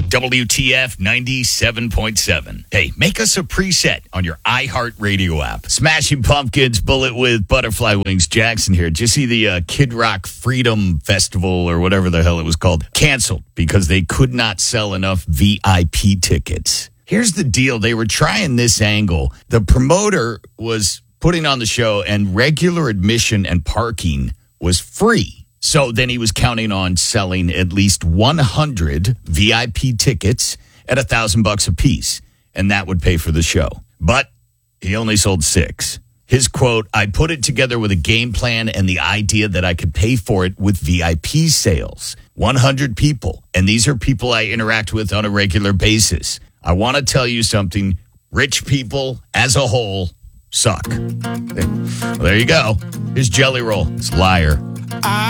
WTF 97.7. Hey, make us a preset on your iHeartRadio app. Smashing Pumpkins, Bullet with Butterfly Wings. Jackson here. Did you see the Kid Rock Freedom Festival or whatever the hell it was called? Canceled because they could not sell enough VIP tickets. Here's the deal. They were trying this angle. The promoter was putting on the show and regular admission and parking was free. So then he was counting on selling at least 100 VIP tickets at $1,000 a piece, and that would pay for the show. But he only sold 6. His quote, "I put it together with a game plan and the idea that I could pay for it with VIP sales. 100 people, and these are people I interact with on a regular basis. I want to tell you something. Rich people, as a whole, suck." Well, there you go. Here's Jelly Roll. It's Liar.